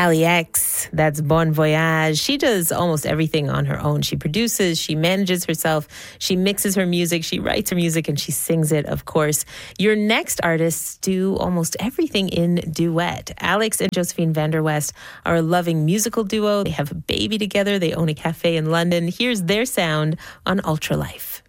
Ali X, that's Bon Voyage. She does almost everything on her own. She produces, she manages herself, she mixes her music, she writes her music, and she sings it, of course. Your next artists do almost everything in duet. Alex and Josephine Vanderwest are a loving musical duo. They have a baby together. They own a cafe in London. Here's their sound on Ultralife.